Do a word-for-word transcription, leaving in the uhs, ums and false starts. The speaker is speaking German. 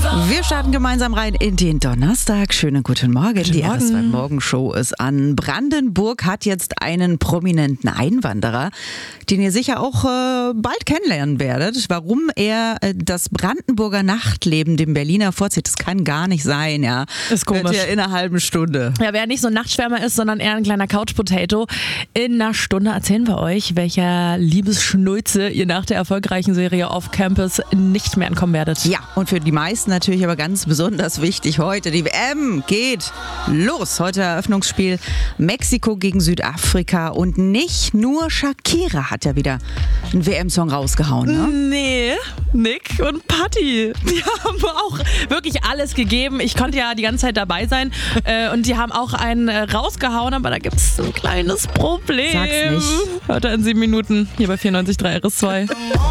Wir starten gemeinsam rein in den Donnerstag. Schönen guten Morgen. Guten Die Morgen. R S zwei Morgenshow ist an. Brandenburg hat jetzt einen prominenten Einwanderer, den ihr sicher auch äh, bald kennenlernen werdet. Warum er äh, das Brandenburger Nachtleben dem Berliner vorzieht, das kann gar nicht sein. Ja, Ist komisch. Hört ihr in einer halben Stunde. Ja, wer nicht so ein Nachtschwärmer ist, sondern eher ein kleiner Couch-Potato. In einer Stunde erzählen wir euch, welcher Liebesschnulze ihr nach der erfolgreichen Serie Off Campus nicht mehr entkommen werdet. Ja, und für die meisten natürlich aber ganz besonders wichtig heute. Die W M geht los. Heute Eröffnungsspiel Mexiko gegen Südafrika. Und nicht nur Shakira hat ja wieder einen W M-Song rausgehauen, ne? Nee, Nick und Patti, die haben auch wirklich alles gegeben. Ich konnte ja die ganze Zeit dabei sein äh, und die haben auch einen äh, rausgehauen, aber da gibt es ein kleines Problem. Sag's nicht. Hört er in sieben Minuten hier bei vierundneunzig Komma drei R S zwei.